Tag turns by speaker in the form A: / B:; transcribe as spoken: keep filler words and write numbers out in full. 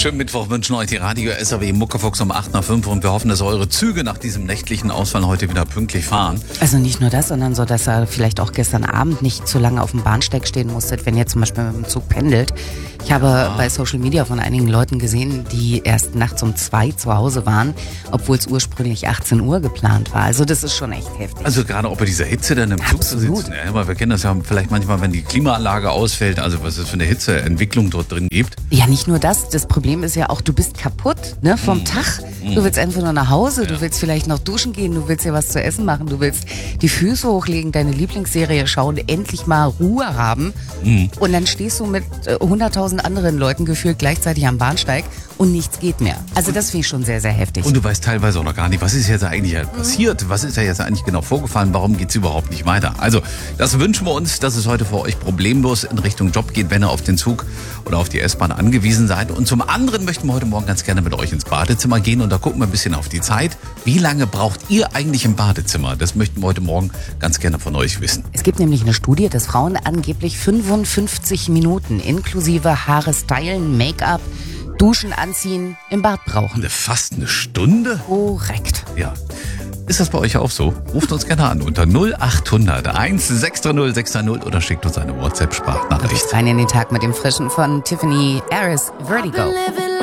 A: Schönen Mittwoch wünschen euch die Radio S A W Muckefuchs um acht nach fünf und wir hoffen, dass eure Züge nach diesem nächtlichen Ausfall heute wieder pünktlich fahren.
B: Also nicht nur das, sondern so, dass ihr vielleicht auch gestern Abend nicht zu lange auf dem Bahnsteig stehen musstet, wenn ihr zum Beispiel mit dem Zug pendelt. Ich habe ja. bei Social Media von einigen Leuten gesehen, die erst nachts um zwei zu Hause waren, obwohl es ursprünglich achtzehn Uhr geplant war. Also das ist schon echt heftig.
A: Also gerade auch bei dieser Hitze dann im Zug zu sitzen. Ja, aber wir kennen das ja vielleicht manchmal, wenn die Klimaanlage ausfällt, also was es für eine Hitzeentwicklung dort drin gibt.
B: Ja, nicht nur das. Das Problem ist ja auch, du bist kaputt, ne, vom mm. Tag. Mm. Du willst einfach nur nach Hause, ja. du willst vielleicht noch duschen gehen, du willst dir was zu essen machen, du willst die Füße hochlegen, deine Lieblingsserie schauen, endlich mal Ruhe haben. Mm. Und dann stehst du mit äh, hunderttausend anderen Leuten gefühlt gleichzeitig am Bahnsteig und nichts geht mehr. Also das finde ich schon sehr, sehr heftig.
A: Und du weißt teilweise auch noch gar nicht, was ist jetzt eigentlich halt passiert? Was ist da jetzt eigentlich genau vorgefallen? Warum geht es überhaupt nicht weiter? Also das wünschen wir uns, dass es heute für euch problemlos in Richtung Job geht, wenn ihr auf den Zug oder auf die S-Bahn angewiesen seid. Und zum anderen möchten wir heute Morgen ganz gerne mit euch ins Badezimmer gehen und da gucken wir ein bisschen auf die Zeit. Wie lange braucht ihr eigentlich im Badezimmer? Das möchten wir heute Morgen ganz gerne von euch wissen.
B: Es gibt nämlich eine Studie, dass Frauen angeblich fünfundfünfzig Minuten inklusive Haare stylen, Make-up, Duschen, Anziehen im Bad brauchen.
A: Eine, fast eine Stunde?
B: Korrekt.
A: Ja. Ist das bei euch auch so? Ruft uns gerne an unter null acht hundert eins sechs drei null sechs drei null oder schickt uns eine WhatsApp-Sprachnachricht.
B: Rein in den Tag mit dem Frischen von Tiffany Harris, Vertigo.